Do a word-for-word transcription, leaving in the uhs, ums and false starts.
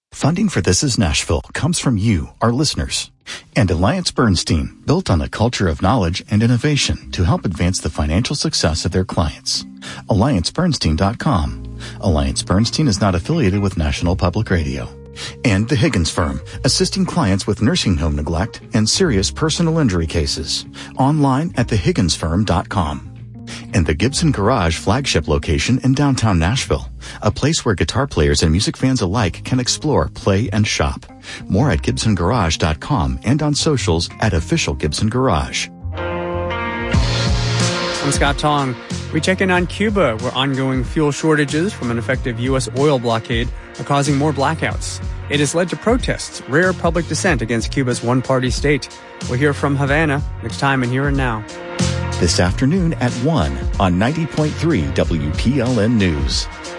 Funding for This Is Nashville comes from you, our listeners, and Alliance Bernstein, built on a culture of knowledge and innovation to help advance the financial success of their clients. Alliance Bernstein dot com. Alliance Bernstein is not affiliated with National Public Radio. And The Higgins Firm, assisting clients with nursing home neglect and serious personal injury cases. Online at the higgins firm dot com. And the Gibson Garage flagship location in downtown Nashville, a place where guitar players and music fans alike can explore, play, and shop. More at gibson garage dot com and on socials at Official Gibson Garage. I'm Scott Tong. We check in on Cuba, where ongoing fuel shortages from an effective U S oil blockade are causing more blackouts. It has led to protests, rare public dissent against Cuba's one-party state. We'll hear from Havana next time in Here and Now. This afternoon at one on ninety point three W P L N News.